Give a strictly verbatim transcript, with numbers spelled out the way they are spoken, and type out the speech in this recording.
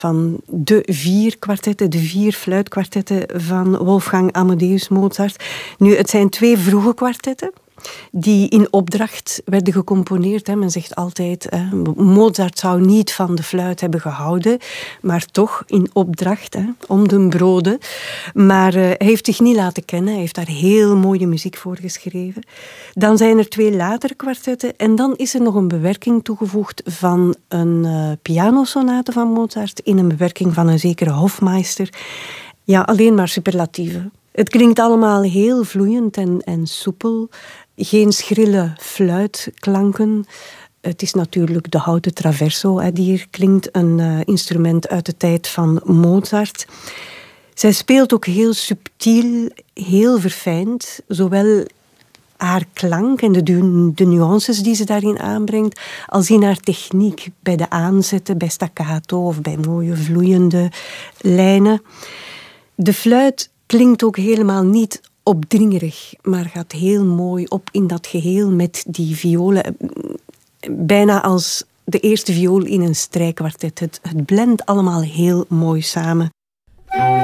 van de vier kwartetten, de vier fluitkwartetten van Wolfgang Amadeus Mozart. Nu, het zijn twee vroege kwartetten die in opdracht werden gecomponeerd. Hè. Men zegt altijd, hè, Mozart zou niet van de fluit hebben gehouden, maar toch in opdracht, hè, om den broden. Maar uh, hij heeft zich niet laten kennen. Hij heeft daar heel mooie muziek voor geschreven. Dan zijn er twee latere kwartetten en dan is er nog een bewerking toegevoegd van een uh, pianosonate van Mozart in een bewerking van een zekere Hofmeister. Ja, alleen maar superlatieven. Het klinkt allemaal heel vloeiend en, en soepel. Geen schrille fluitklanken. Het is natuurlijk de houten traverso hè, die hier klinkt. Een uh, instrument uit de tijd van Mozart. Zij speelt ook heel subtiel, heel verfijnd. Zowel haar klank en de, de nuances die ze daarin aanbrengt, als in haar techniek bij de aanzetten, bij staccato of bij mooie vloeiende lijnen. De fluit klinkt ook helemaal niet opdringerig, maar gaat heel mooi op in dat geheel met die violen. Bijna als de eerste viool in een strijkkwartet. Het, het blendt allemaal heel mooi samen.